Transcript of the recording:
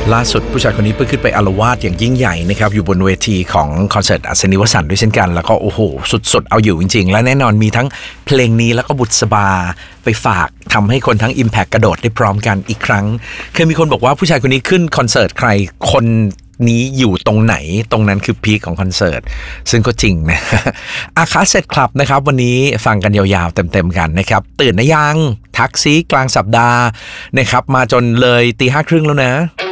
ล่าสุดผู้ชายคนนี้เพิ่งขึ้นไปอาละวาดอย่างยิ่งใหญ่นะครับอยู่บนเวทีของคอนเสิร์ตอัศนีวสันต์ด้วยเช่นกันแล้วก็โอ้โหสุดๆเอาอยู่จริงๆและแน่นอนมีทั้งเพลงนี้แล้วก็บุษบาไปฝากทำให้คนทั้ง Impact กระโดดได้พร้อมกันอีกครั้งเคยมีคนบอกว่าผู้ชายคนนี้ขึ้นคอนเสิร์ตใครคนนี้อยู่ตรงไหนตรงนั้นคือพีคของคอนเสิร์ตซึ่งก็จริงนะอาคาเซ็ตคลับนะครับวันนี้ฟังกันยาวๆเต็มๆกันนะครับตื่นนะยังทักซีกลางสัปดาห์นะครับมาจนเลย 5:30 แล้วนะ